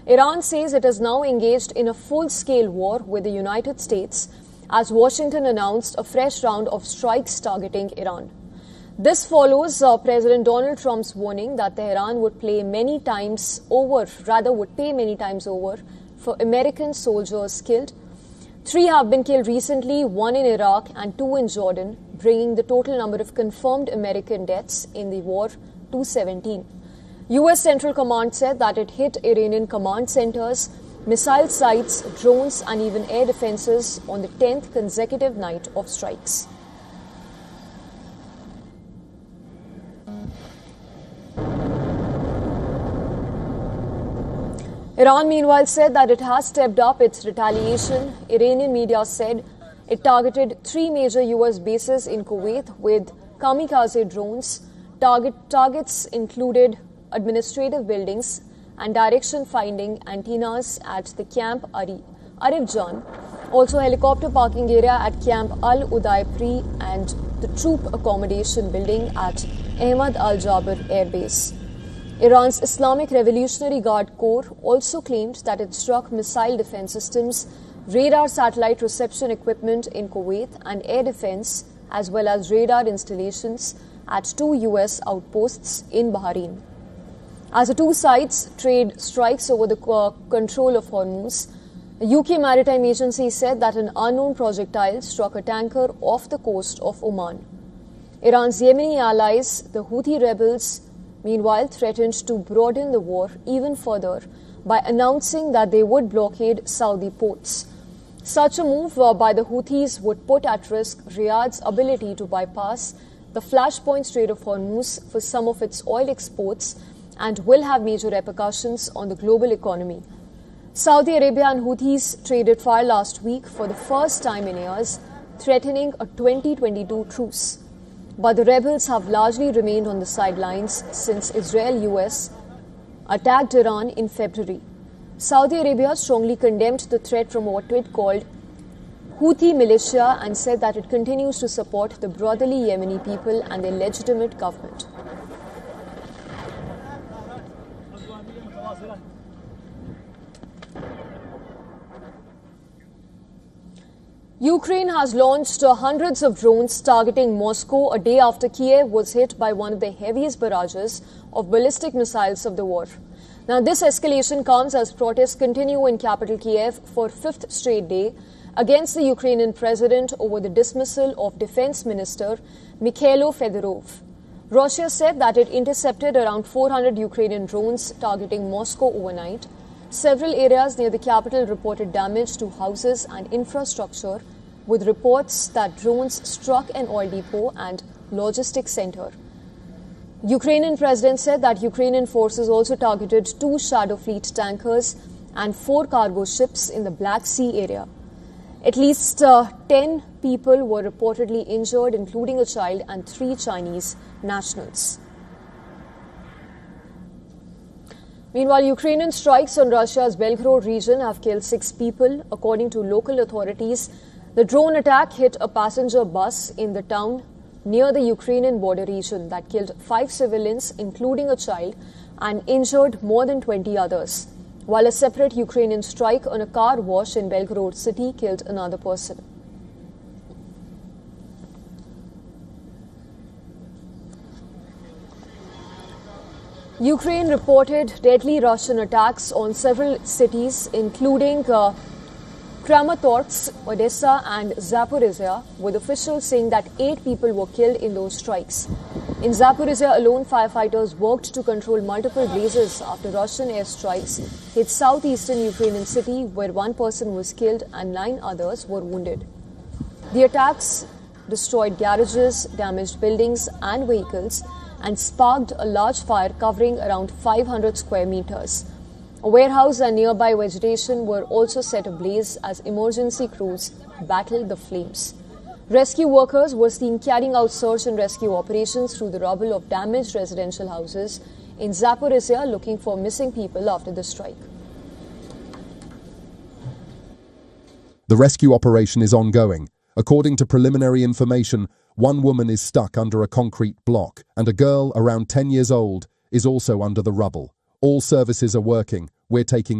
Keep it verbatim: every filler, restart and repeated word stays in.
Iran says it is now engaged in a full-scale war with the United States as Washington announced a fresh round of strikes targeting Iran. This follows uh, President Donald Trump's warning that Tehran would play many times over, rather would pay many times over for American soldiers killed. Three have been killed recently, one in Iraq and two in Jordan, bringing the total number of confirmed American deaths in the war to seventeen. U S Central Command said that it hit Iranian command centers, missile sites, drones and even air defenses on the tenth consecutive night of strikes. Iran, meanwhile, said that it has stepped up its retaliation. Iranian media said it targeted three major U S bases in Kuwait with kamikaze drones. Target targets included administrative buildings and direction-finding antennas at the Camp Arifjan, also helicopter parking area at Camp Al-Udaipuri and the troop accommodation building at Ahmad Al-Jaber Air Base. Iran's Islamic Revolutionary Guard Corps also claimed that it struck missile defense systems, radar satellite reception equipment in Kuwait and air defense, as well as radar installations at two U S outposts in Bahrain. As the two sides trade strikes over the control of Hormuz, the U K Maritime Agency said that an unknown projectile struck a tanker off the coast of Oman. Iran's Yemeni allies, the Houthi rebels, meanwhile threatened to broaden the war even further by announcing that they would blockade Saudi ports. Such a move uh, by the Houthis would put at risk Riyadh's ability to bypass the flashpoint Strait of Hormuz for some of its oil exports and will have major repercussions on the global economy. Saudi Arabia and Houthis traded fire last week for the first time in years, threatening a twenty twenty-two truce. But the rebels have largely remained on the sidelines since Israel-U S attacked Iran in February. Saudi Arabia strongly condemned the threat from what it called Houthi militia and said that it continues to support the brotherly Yemeni people and their legitimate government. Ukraine has launched hundreds of drones targeting Moscow a day after Kiev was hit by one of the heaviest barrages of ballistic missiles of the war. Now, this escalation comes as protests continue in capital Kiev for fifth straight day against the Ukrainian president over the dismissal of Defense Minister Mikhailo Fedorov. Russia said that it intercepted around four hundred Ukrainian drones targeting Moscow overnight. Several areas near the capital reported damage to houses and infrastructure, with reports that drones struck an oil depot and logistics center. Ukrainian president said that Ukrainian forces also targeted two Shadow Fleet tankers and four cargo ships in the Black Sea area. At least uh, ten people were reportedly injured, including a child and three Chinese nationals. Meanwhile, Ukrainian strikes on Russia's Belgorod region have killed six people. According to local authorities, the drone attack hit a passenger bus in the town near the Ukrainian border region that killed five civilians, including a child, and injured more than twenty others, while a separate Ukrainian strike on a car wash in Belgorod city killed another person. Ukraine reported deadly Russian attacks on several cities, including uh, Kramatorsk, Odessa and Zaporizhia, with officials saying that eight people were killed in those strikes. In Zaporizhia alone, firefighters worked to control multiple blazes after Russian airstrikes hit southeastern Ukrainian city, where one person was killed and nine others were wounded. The attacks destroyed garages, damaged buildings and vehicles, and sparked a large fire covering around five hundred square meters. A warehouse and nearby vegetation were also set ablaze as emergency crews battled the flames. Rescue workers were seen carrying out search and rescue operations through the rubble of damaged residential houses in Zaporizhia, looking for missing people after the strike. The rescue operation is ongoing. According to preliminary information, one woman is stuck under a concrete block, and a girl around ten years old is also under the rubble. All services are working. We're taking